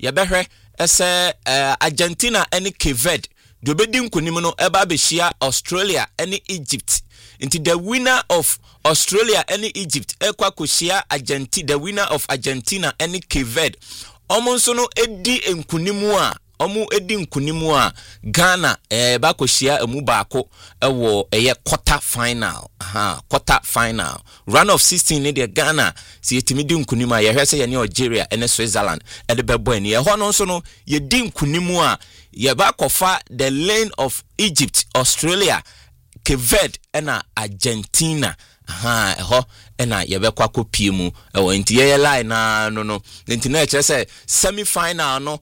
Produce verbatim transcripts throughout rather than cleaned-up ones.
yebehwe ese uh, Argentina ene Cape Verde do bedi nkunim no eba behia Australia ene Egypt. Into the winner of Australia and Egypt, Ekwa Koshia Argentina, the winner of Argentina and Cape Verde. Omonsono edi nkunimua, omu edi nkunimua, Ghana, eh, bakoshia emu bako, ewo, eye quarter final. Aha, quarter final. Round of sixteen in the Ghana, si yetimidi nkunima, ye hese yani Algeria, ene Switzerland, ede bebweni. Ye hono sono, ye di nkunimua, ye bakofa the lane of Egypt, Australia, Cape Verde ena Argentina aha eho ena yebekwa kopie mu ewo nti ye line na no no nti na ekere se semi final no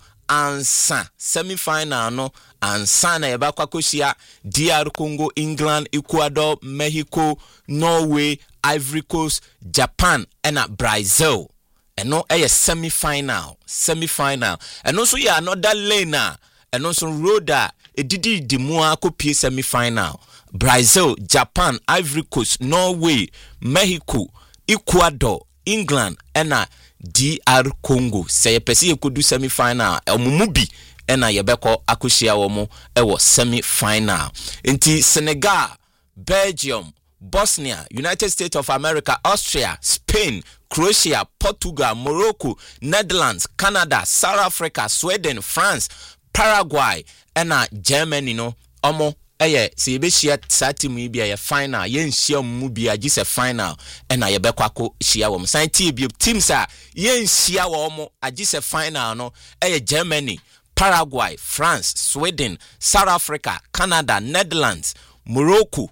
ansa semi final no ansa na yebekwa koshia D R Congo, England, Ecuador, Mexico, Norway, Ivory Coast, Japan ena Brazil eno eye semi final semi final eno so ya another lane na eno so roda edidi di mu akopie semi final. Brazil, Japan, Ivory Coast, Norway, Mexico, Ecuador, England, ena D R Congo. Say ye pesi ye kodu semi-final. Omumubi ena yebeko akushia womo ewo semi-final. Inti Senegal, Belgium, Bosnia, United States of America, Austria, Spain, Croatia, Portugal, Morocco, Netherlands, Canada, South Africa, Sweden, France, Paraguay, ena Germany no omo eye se yebehia sati mu bia ye final ye nhia mu bia gise final ena yebekwako hia wo san tie bi teams a ye nhia wo mo agise final no eye Germany, Paraguay, France, Sweden, South Africa, Canada, Netherlands, Morocco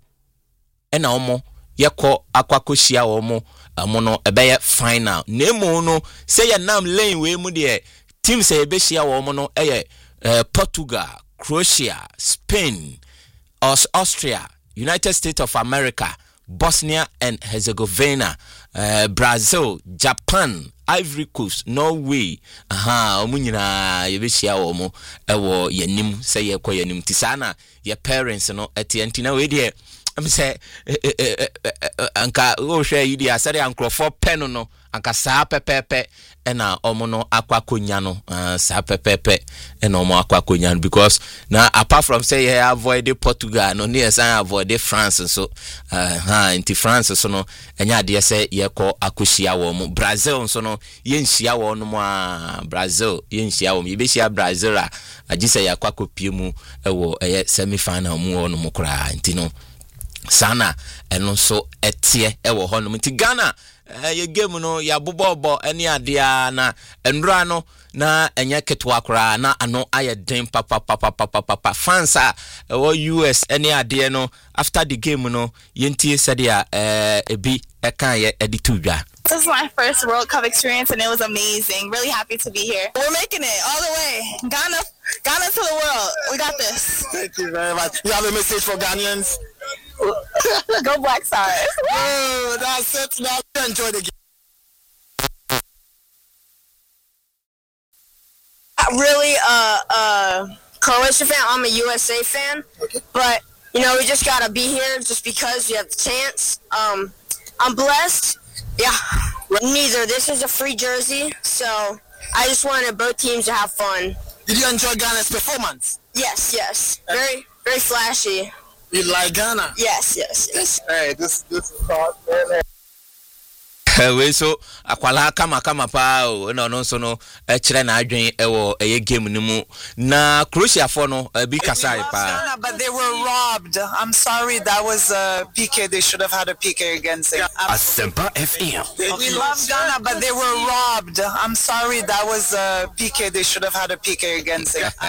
ena omo yeko akwako hia wo mo amo no ebeye final nemo no say ye nam lane we mu de teams e yebehia wo mo no eye uh, Portugal, Croatia, Spain, Austria, United States of America, Bosnia and Herzegovina, uh, Brazil, Japan, Ivory Coast, Norway. Aha, omunyina yebehia wo mo ewo yanim say ye kwa yanim tisana ye parents no etiantina we de am say anka wo hwe yidi asare ankrofo pen no anka saa pepepe ena omono akwakonya no uh, saa pepepe ena omo akwakonya because na apart from say you avoid Portugal no near say avoid France so uh, ha inti France so no enya de say ye ko akohia wo mo Brazil so no ye nhia wo no mo a Brazil ye nhia wo ye behia Brazil a agise ya kwakopie mu ewo eye semi final mu wo no mo kra inti no sana eno so etie ewo ho no inti Ghana Uh, ye game no ya bobobo eni adia na enra no na enye ketwa kra na ano aye den papa papa papa papa fansa uh, U S eni adia no after the game no yentie sadia eh uh, ebi ekan ye editudwa. This is my first World Cup experience and it was amazing. Really happy to be here. We're making it all the way. Ghana Ghana to the world. We got this. Thank you very much. You have a message for Ghanaians? Go Black Stars. Oh, that's it. Now enjoy the game. I'm really a uh, Croatia fan. I'm a U S A fan. Okay. But, you know, we just got to be here just because we have the chance. Um, I'm blessed. Yeah. Neither. This is a free jersey. So I just wanted both teams to have fun. Did you enjoy Ghana's performance? Yes, yes. Very, very flashy. You like Ghana? Yes, yes, yes. Hey, this this is hard, man. We so akwala kama kama pa no no so no e kire na adwen e wo e game ni mu na Croatia for no bi kasai pa. But they were robbed. I'm sorry, that was a P K. They should have had a P K against it. Asempa F M. We love Ghana, but they were robbed. I'm sorry, that was a P K. They should have had a P K against it.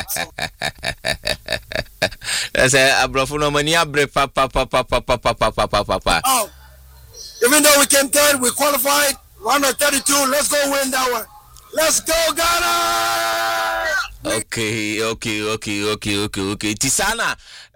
That's a brofo no mani abre pa pa pa pa pa pa pa pa pa pa. Oh. Even though we came third, we qualified. one thirty-two. Let's go win that one. Let's go, Ghana! Okay, okay, okay, okay, okay, okay. Tisana,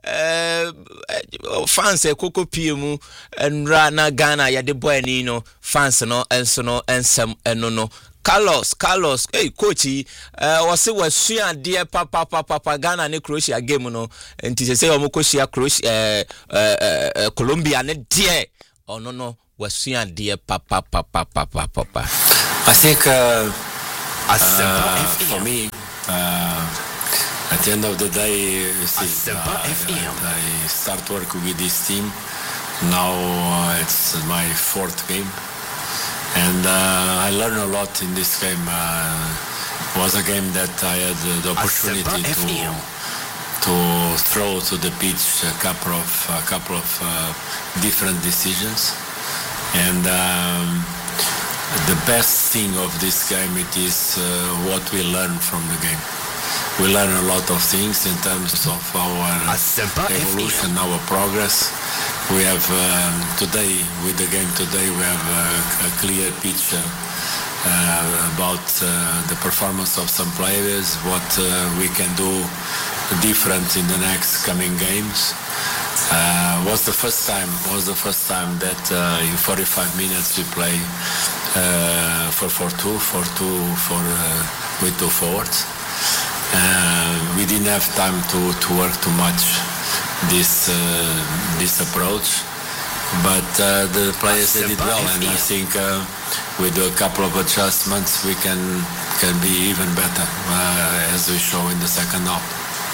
uh, fans e koko pie mu enra na Ghana ya de boy ni no fans no enso no ensem eno no. Carlos, Carlos, hey coachy, uh, was it was sure dear papa papa papa Ghana ne Croatia game no. And to say omo Croatia Croatia uh, uh, uh, Colombia ne dear. Oh no no. Was dear papa papa papa papa. I think uh, uh, for me Uh, at the end of the day, you see, uh, I, I start working with this team. Now uh, it's my fourth game. And uh, I learned a lot in this game. Uh, it was a game that I had the opportunity to to throw to the pitch a couple of a couple of uh, different decisions. And um, the best thing of this game it is uh, what we learn from the game. We learn a lot of things in terms of our evolution, our progress. We have um, today, with the game today, we have a, a clear picture uh, about uh, the performance of some players, what uh, we can do different in the next coming games. Uh, was the first time was the first time that uh, in forty-five minutes we play uh, for four two, four two for uh, with two forwards. Uh, we didn't have time to, to work too much this uh, this approach, but uh, the players did it well, and I think uh, with a couple of adjustments we can can be even better uh, as we show in the second half.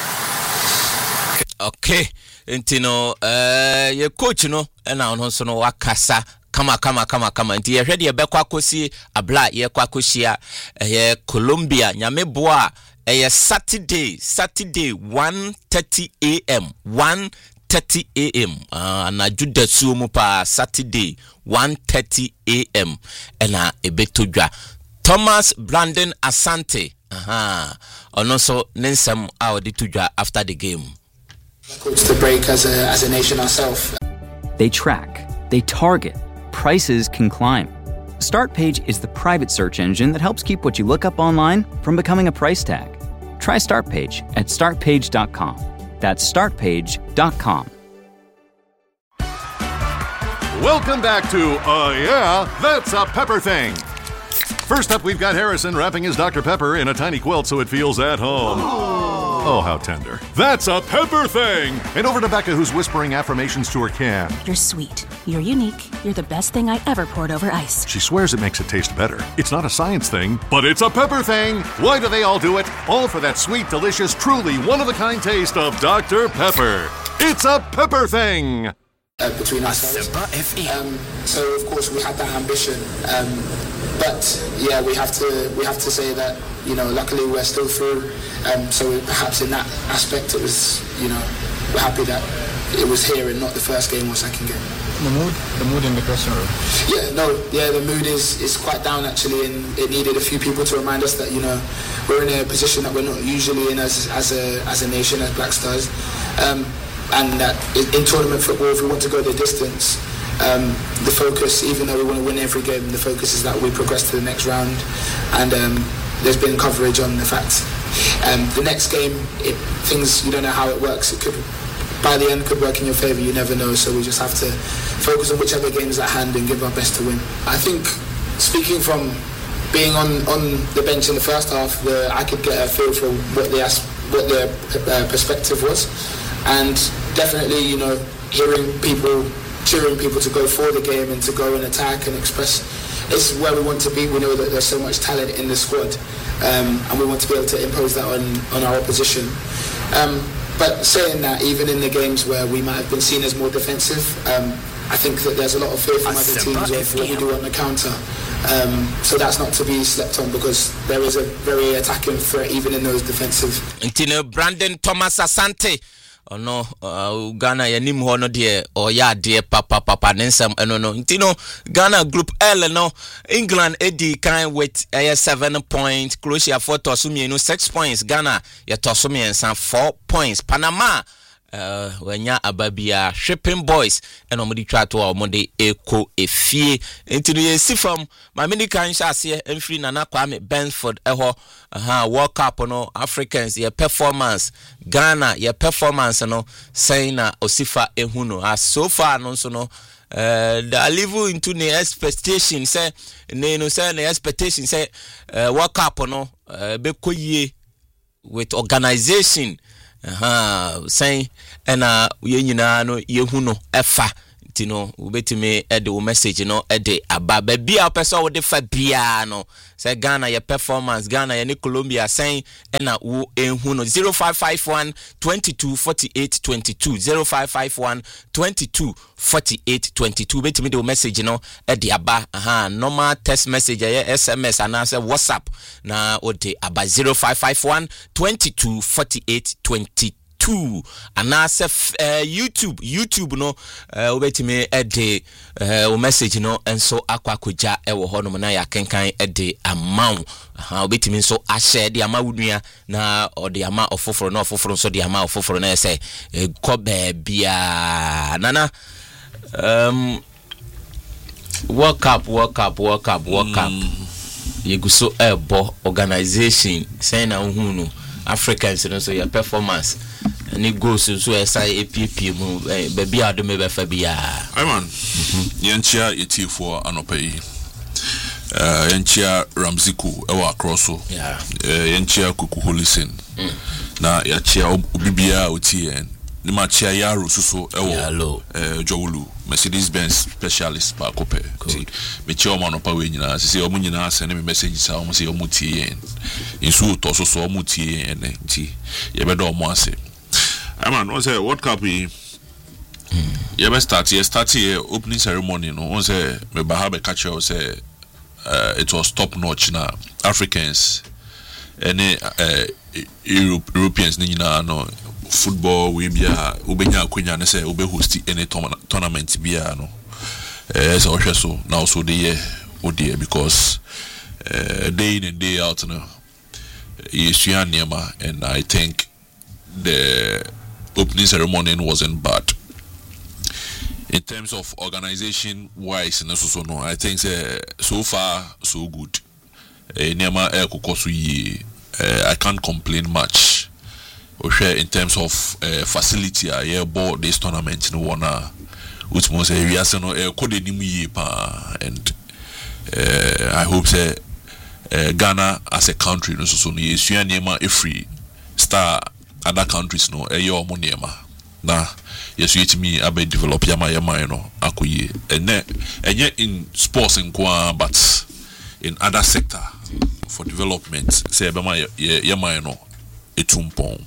Okay, nti no eh ye coach no na ono so no wakasa kama kama kama kama nti ye hwede ye bekwa kosi abla ye kwa kosia eh Colombia nyame boa eh Saturday Saturday one thirty a m one thirty a m ah na juda suomu pa Saturday one thirty a m ena ebetodwa Thomas Brandon Asante aha ono so nensam a odi todwa after the game. To break as a as a nation ourselves. They track, they target, prices can climb. StartPage is the private search engine that helps keep what you look up online from becoming a price tag. Try StartPage at start page dot com. That's start page dot com. Welcome back to Uh Yeah, That's a Pepper Thing. First up, we've got Harrison wrapping his Doctor Pepper in a tiny quilt so it feels at home. Oh, how tender. That's a Pepper Thing! And over to Becca, who's whispering affirmations to her can. You're sweet. You're unique. You're the best thing I ever poured over ice. She swears it makes it taste better. It's not a science thing, but it's a Pepper Thing! Why do they all do it? All for that sweet, delicious, truly one-of-a-kind taste of Doctor Pepper. It's a Pepper Thing! Uh, between ourselves. Um, so, of course, we had that ambition. Um, But yeah, we have to we have to say that, you know, luckily we're still through. Um, so perhaps in that aspect, it was, you know, we're happy that it was here and not the first game or second game. The mood, the mood in the dressing room. Yeah, no, yeah, the mood is is quite down actually, and it needed a few people to remind us that, you know, we're in a position that we're not usually in as as a as a nation, as Black Stars, um, and that in tournament football, if we want to go the distance. Um, the focus, even though we want to win every game, the focus is that we progress to the next round, and um, there's been coverage on the fact um, the next game, it, things, you don't know how it works, it could, by the end, could work in your favour, you never know, so we just have to focus on whichever game is at hand and give our best to win. I think, speaking from being on, on the bench in the first half, the, I could get a feel for what the, what the uh, perspective was, and definitely, you know, hearing people cheering people to go for the game and to go and attack and express. It's where we want to be. We know that there's so much talent in the squad, um, and we want to be able to impose that on, on our opposition. Um, but saying that, even in the games where we might have been seen as more defensive, um, I think that there's a lot of fear from other teams of what we do on the counter. Um, so that's not to be slept on, because there is a very attacking threat even in those defensive. Intino Brandon Thomas Asante. Oh no, uh, Ghana yanim ho no de o ya de papa papa nensam eno no ntino Ghana group L no England edi kan with uh, seven points, Croatia four to sumienu six points, Ghana ya to sumiensan four points, Panama uh wanya ababia Shipping Boys eno modi twa to omode eko efie ntino ye si from my mini kan shase emfiri Nana Kwame Bensford eho aha World Cup no Africans your performance, Ghana your performance no saying na osifa ehuno as so far no so no uh the level into the expectation say ne no say the expectation say uh, World Cup no uh, be koyie with organization aha saying and uh ye nyina no ye hu no efa Egypt no ubetime e de o message no e de aba ba bia person wo de fa bia no say Ghana your performance Ghana ye ni Colombia saying e na wo enhu no zero five five one two two four eight two two zero five five one two two four eight two two ubetime de o message no e de aba aha normal text message ye S M S and say WhatsApp na o de aba zero five five one two two four eight two two and now uh, YouTube YouTube no uh, obetime e de uh, o message no enso akwakoja e wo hono na ya kenkan e de amount ha obetime so a share de ama wunua na o de ama ofoforo na ofoforo so de ama ofoforo na say ko ba bia nana um World Cup World Cup World Cup World Cup yeguso ebo organization say na hunu Africans no so your performance any goals so say A P P mu baby adome be fa bia I man yenchia yeti for anopai eh yenchia Ramziku ewa acrosso yeah yenchia Kuku Holisen na yachia obibia otien ni machia yaro suso ewo eh Jowulu Mercedes Benz specialist ba kope me chia o manopa we nyina se o munyina send me message sa o se o mutie insu to so so o mutie en nti ye be do mo ase I man on say World Cup we ye be start ye start here opening ceremony no on say me ba ha be catch you say uh, it was top notch na Africans any uh, Europe, Europeans ni nyina no football we bia ubenya akwanya ne say ube host any tournament bia no eh so so now so the year odie because uh, day in and day out no yesuya niema and I think the opening ceremony wasn't bad in terms of organization wise and so no I think uh, so far so good eh niema e kokoso yi I can't complain much in terms of uh, facility I uh, bought this tournament in one which most area so no uh, code ni pa and uh, I hope say uh, Ghana as a country no so so no yesu anema e free star other countries no e yo mo nema na yesu yetimi abe develop yama yama no akoye ene enye in sports nko but in other sector for development say be ma yama no etumpon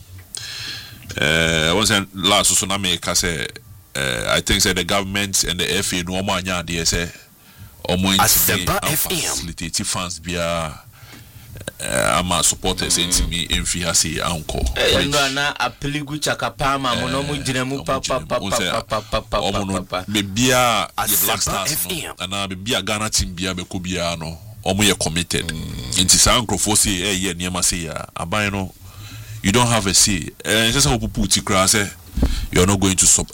uh once last so na make say uh, I think say the government and the F A no mo anya dey say omo facilitate fans bia uh, ama supporters mm. me enfi ha say anko eno na apeligu chakapama mo no mo gina mu papa papa papa omo no be bia the Black Stars no na be bia Ghana team bia be ko bia no omo ye committed into san crofo say eh ye niam say ya aban no you don't have a say. Uh, just how people put it, you're not going to stop